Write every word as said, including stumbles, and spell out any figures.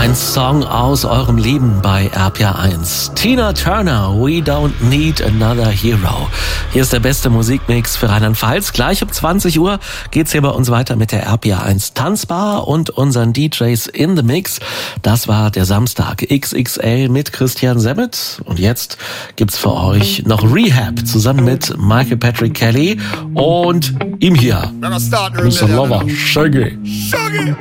Ein Song aus eurem Leben bei R P R eins. Tina Turner, We Don't Need Another Hero. Hier ist der beste Musikmix für Rheinland-Pfalz. Gleich um zwanzig Uhr geht's hier bei uns weiter mit der R P R eins Tanzbar und unseren D Js in the Mix. Das war der Samstag X X L mit Christian Semmet. Und jetzt gibt's für euch noch Rehab zusammen mit Michael Patrick Kelly und ihm hier, Mister Lover, Shaggy. Shaggy.